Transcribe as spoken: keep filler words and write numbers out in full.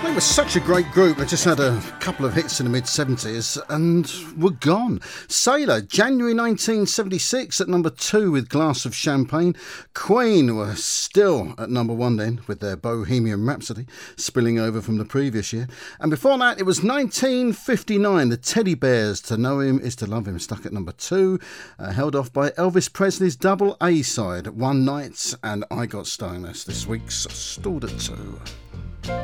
They were such a great group. They just had a couple of hits in the mid seventies and were gone. Sailor, January nineteen seventy-six at number two with Glass of Champagne. Queen were still at number one then with their Bohemian Rhapsody, spilling over from the previous year. And before that, it was nineteen fifty-nine, the Teddy Bears, To Know Him Is To Love Him, stuck at number two, uh, held off by Elvis Presley's double A side, One Night and I Got Stoned. That's this week's Stalled at Two.